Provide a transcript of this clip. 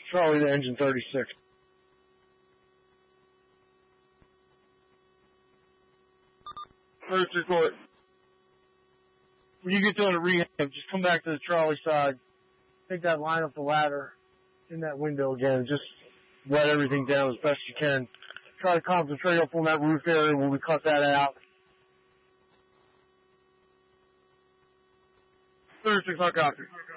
Charlie to engine 36. First report. When you get done at rehab, just come back to the Charlie side. Take that line up the ladder in that window again. Just let everything down as best you can. Try to concentrate up on that roof area when we cut that out. 36, I copy.